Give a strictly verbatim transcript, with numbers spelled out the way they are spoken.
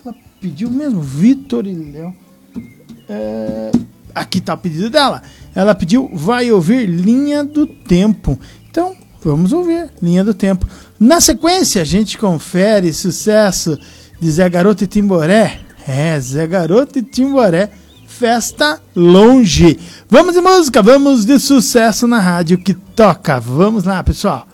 ela pediu mesmo? Vitor e Léo. É, aqui tá o pedido dela. Ela pediu, vai ouvir Linha do Tempo. Então, vamos ouvir Linha do Tempo. Na sequência, a gente confere sucesso de Zé Garoto e Timboré. É, Zé Garoto e Timboré, Festa Longe. Vamos de música, vamos de sucesso na rádio que toca. Vamos lá, pessoal.